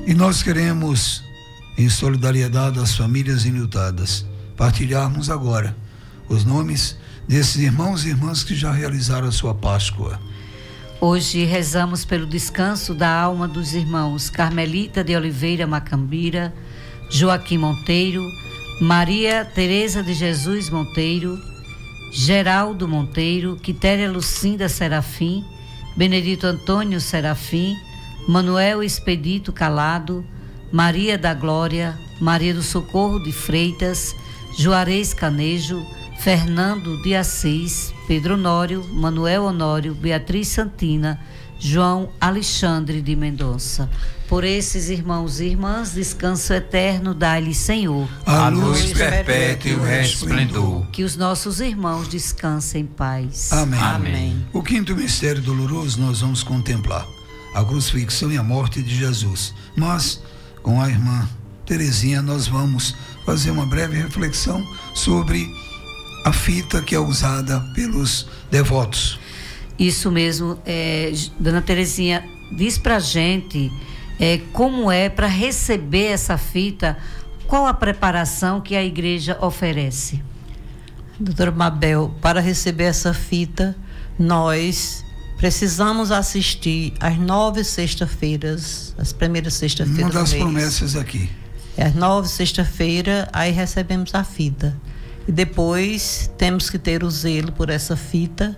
E nós queremos, em solidariedade às famílias enlutadas, partilharmos agora os nomes desses irmãos e irmãs que já realizaram a sua Páscoa. Hoje rezamos pelo descanso da alma dos irmãos Carmelita de Oliveira Macambira, Joaquim Monteiro, Maria Tereza de Jesus Monteiro, Geraldo Monteiro, Quitéria Lucinda Serafim, Benedito Antônio Serafim, Manuel Expedito Calado, Maria da Glória, Maria do Socorro de Freitas, Juarez Canejo, Fernando de Assis, Pedro Honório, Manuel Honório, Beatriz Santina, João Alexandre de Mendonça. Por esses irmãos e irmãs, descanso eterno dai-lhe, Senhor, a luz perpétua e o resplendor. Que os nossos irmãos descansem em paz. Amém. Amém. O quinto mistério doloroso nós vamos contemplar a crucifixão e a morte de Jesus. Nós, com a irmã Terezinha, nós vamos fazer uma breve reflexão sobre a fita que é usada pelos devotos. Isso mesmo, Dona Terezinha, diz pra gente como é para receber essa fita, qual a preparação que a igreja oferece? Doutora Mabel, para receber essa fita, nós precisamos assistir às 9 sexta-feiras, as primeiras sexta-feiras do mês. Uma das promessas aqui. Às 9 sexta-feira, aí recebemos a fita. E depois temos que ter o zelo por essa fita.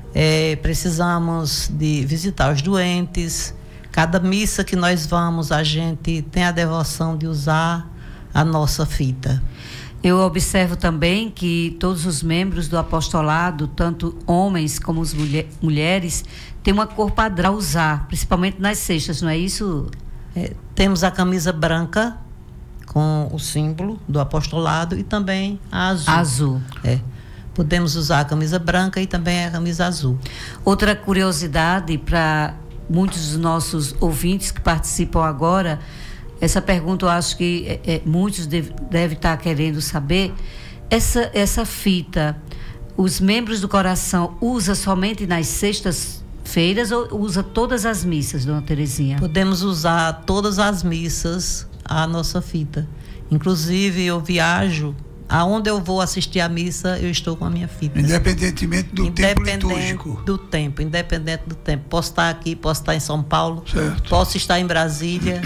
Precisamos de visitar os doentes. Cada missa que nós vamos, a gente tem a devoção de usar a nossa fita. Eu observo também que todos os membros do apostolado, tanto homens como as mulheres, têm uma cor padrão a usar, principalmente nas sextas, não é isso? Temos a camisa branca com o símbolo do apostolado e também a azul. Azul. Podemos usar a camisa branca e também a camisa azul. Outra curiosidade para muitos dos nossos ouvintes que participam agora, essa pergunta eu acho que muitos devem estar querendo saber. Essa fita, os membros do coração usam somente nas sextas-feiras ou usa todas as missas, Dona Terezinha? Podemos usar todas as missas a nossa fita. Inclusive eu viajo, aonde eu vou assistir a missa, eu estou com a minha fita. Independentemente do tempo litúrgico. Independente do tempo. Posso estar aqui, posso estar em São Paulo, certo. Posso estar em Brasília,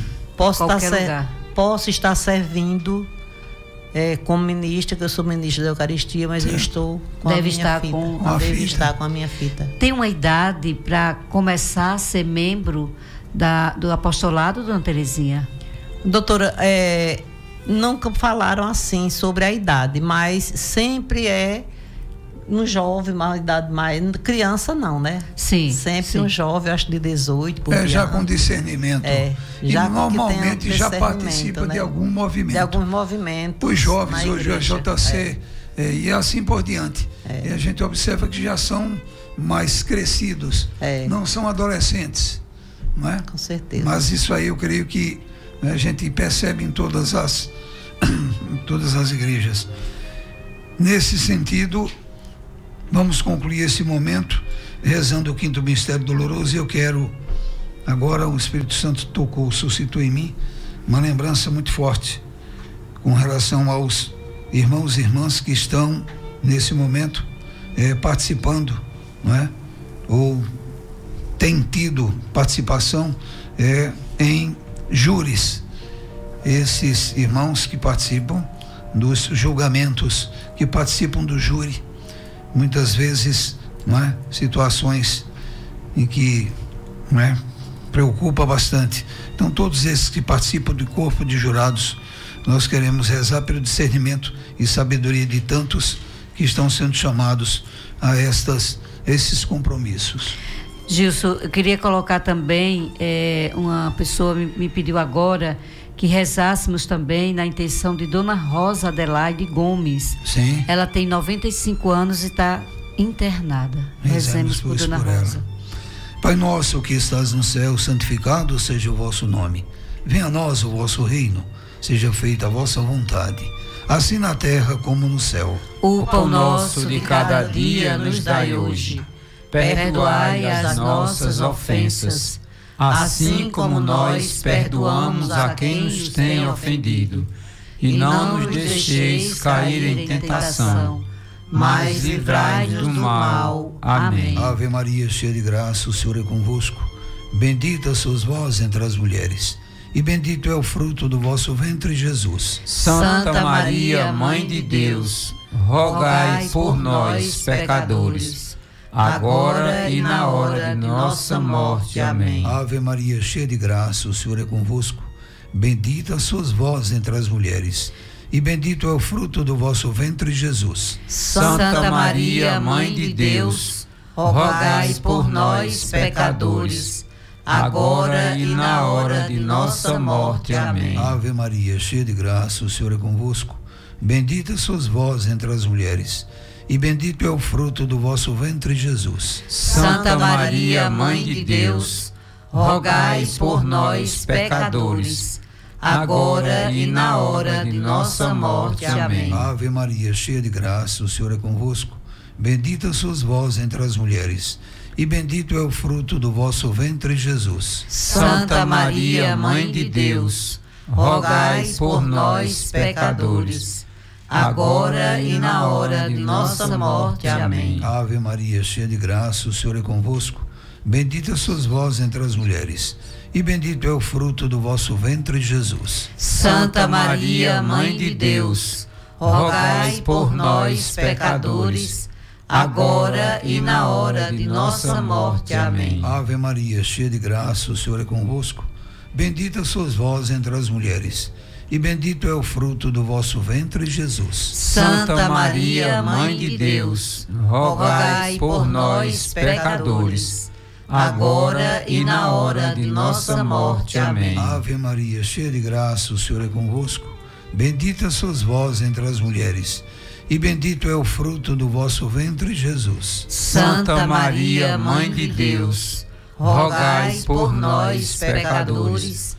posso estar servindo como ministra, que eu sou ministra da Eucaristia, mas certo. Eu estou com a minha fita. Deve estar com a minha fita. Tem uma idade para começar a ser membro do apostolado, Dona Terezinha? Doutora, nunca falaram assim sobre a idade, mas sempre um jovem, uma idade mais. Criança não, né? Sim. Sempre sim. Um jovem, acho de 18 por já ano. Com discernimento. E normalmente já participa, né? De algum movimento. De alguns movimentos. Os jovens, hoje a JC, e assim por diante. E a gente observa que já são mais crescidos. Não são adolescentes. Não é? Com certeza. Mas isso aí eu creio que a gente percebe em todas as igrejas. Nesse sentido, vamos concluir esse momento rezando o quinto mistério doloroso. E eu quero agora, o Espírito Santo suscitou em mim uma lembrança muito forte com relação aos irmãos e irmãs que estão nesse momento participando, não é? Ou têm tido participação em júris. Esses irmãos que participam dos julgamentos, que participam do júri, muitas vezes, não é? Situações em que, não é? Preocupa bastante. Então, todos esses que participam do corpo de jurados, nós queremos rezar pelo discernimento e sabedoria de tantos que estão sendo chamados a esses compromissos. Gilson, eu queria colocar também, uma pessoa me pediu agora que rezássemos também na intenção de Dona Rosa Adelaide Gomes. Sim. Ela tem 95 anos e está internada. Rezemos por Dona Rosa. Pai nosso que estás no céu, santificado seja o vosso nome. Venha a nós o vosso reino, seja feita a vossa vontade, assim na terra como no céu. O pão nosso de cada dia nos dai hoje. Perdoai as nossas ofensas, assim como nós perdoamos a quem nos tem ofendido. E não nos deixeis cair em tentação, mas livrai-nos do mal. Amém. Ave Maria, cheia de graça, o Senhor é convosco. Bendita sois vós entre as mulheres, e bendito é o fruto do vosso ventre, Jesus. Santa Maria, Mãe de Deus, rogai por nós, pecadores, agora e na hora de nossa morte. Amém. Ave Maria, cheia de graça, o Senhor é convosco. Bendita sois vós entre as mulheres, e bendito é o fruto do vosso ventre, Jesus. Santa Maria, Mãe de Deus, rogai por nós, pecadores, agora e na hora de nossa morte. Amém. Ave Maria, cheia de graça, o Senhor é convosco. Bendita sois vós entre as mulheres, e bendito é o fruto do vosso ventre, Jesus. Santa Maria, Mãe de Deus, rogai por nós, pecadores, agora e na hora de nossa morte. Amém. Ave Maria, cheia de graça, o Senhor é convosco. Bendita sois vós entre as mulheres, e bendito é o fruto do vosso ventre, Jesus. Santa Maria, Mãe de Deus, rogai por nós, pecadores, agora e na hora de nossa morte. Amém. Ave Maria, cheia de graça, o Senhor é convosco. Bendita sois vós entre as mulheres, e bendito é o fruto do vosso ventre, Jesus. Santa Maria, Mãe de Deus, rogai por nós, pecadores, agora e na hora de nossa morte. Amém. Ave Maria, cheia de graça, o Senhor é convosco. Bendita sois vós entre as mulheres, e bendito é o fruto do vosso ventre, Jesus. Santa Maria, Mãe de Deus, rogai por nós, pecadores, agora e na hora de nossa morte. Amém. Ave Maria, cheia de graça, o Senhor é convosco. Bendita sois vós entre as mulheres, e bendito é o fruto do vosso ventre, Jesus. Santa Maria, Mãe de Deus, rogai por nós, pecadores,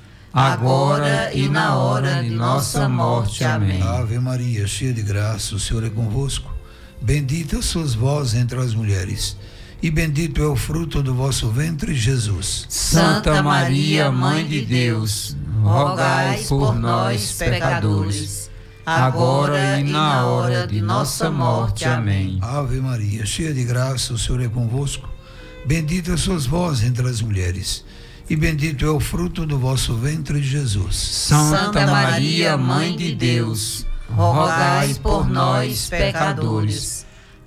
agora e na hora de nossa morte. Amém. Ave Maria, cheia de graça, o Senhor é convosco. Bendita sois vós entre as mulheres, e bendito é o fruto do vosso ventre, Jesus. Santa Maria, Mãe de Deus, rogai por nós, pecadores, agora e na hora de nossa morte. Amém. Ave Maria, cheia de graça, o Senhor é convosco. Bendita sois vós entre as mulheres, e bendito é o fruto do vosso ventre, Jesus. Santa Maria, Mãe de Deus, rogai por nós, pecadores,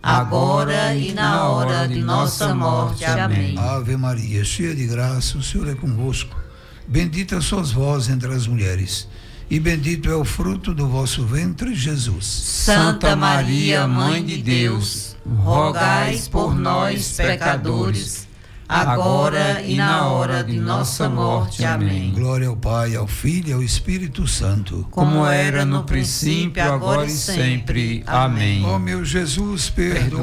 agora e na hora de nossa morte. Amém. Ave Maria, cheia de graça, o Senhor é convosco. Bendita sois vós entre as mulheres, e bendito é o fruto do vosso ventre, Jesus. Santa Maria, Mãe de Deus, rogai por nós, pecadores, agora e na hora de nossa morte. Amém. Glória ao Pai, ao Filho e ao Espírito Santo, como era no princípio, agora e sempre. Amém. Ó meu Jesus, perdoa